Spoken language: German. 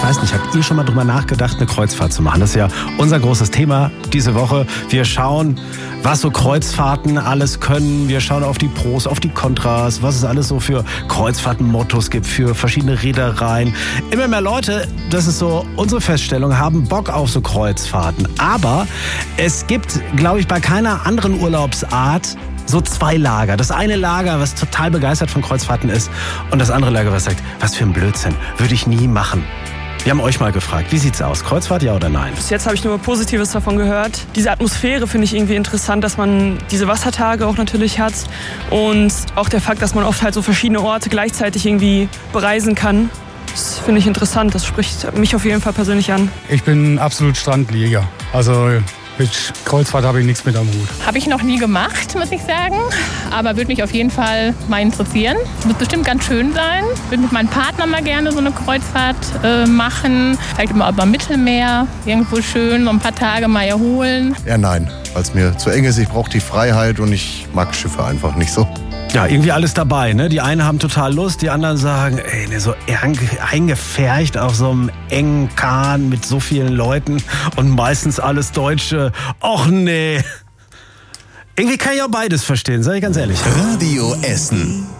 Ich weiß nicht, habt ihr schon mal drüber nachgedacht, eine Kreuzfahrt zu machen? Das ist ja unser großes Thema diese Woche. Wir schauen, was so Kreuzfahrten alles können. Wir schauen auf die Pros, auf die Kontras, was es alles so für Kreuzfahrtenmottos gibt, für verschiedene Reedereien. Immer mehr Leute, das ist so unsere Feststellung, haben Bock auf so Kreuzfahrten. Aber es gibt, glaube ich, bei keiner anderen Urlaubsart so zwei Lager. Das eine Lager, was total begeistert von Kreuzfahrten ist, und das andere Lager, was sagt, was für ein Blödsinn, würde ich nie machen. Wir haben euch mal gefragt, wie sieht's aus? Kreuzfahrt, ja oder nein? Bis jetzt habe ich nur Positives davon gehört. Diese Atmosphäre finde ich irgendwie interessant, dass man diese Wassertage auch natürlich hat. Und auch der Fakt, dass man oft halt so verschiedene Orte gleichzeitig irgendwie bereisen kann. Das finde ich interessant. Das spricht mich auf jeden Fall persönlich an. Ich bin absolut Strandlieger. Also mit Kreuzfahrt habe ich nichts mit am Hut. Habe ich noch nie gemacht, muss ich sagen. Aber würde mich auf jeden Fall mal interessieren. Wird bestimmt ganz schön sein. Würde mit meinem Partner mal gerne so eine Kreuzfahrt machen. Vielleicht immer über Mittelmeer. Irgendwo schön, so ein paar Tage mal erholen. Ja, nein, weil es mir zu eng ist. Ich brauche die Freiheit und ich mag Schiffe einfach nicht so. Ja, irgendwie alles dabei, ne? Die einen haben total Lust, die anderen sagen, ey, ne, so eingepfercht auf so einem engen Kahn mit so vielen Leuten und meistens alles Deutsche. Och nee. Irgendwie kann ich auch beides verstehen, sag ich ganz ehrlich. Radio Essen.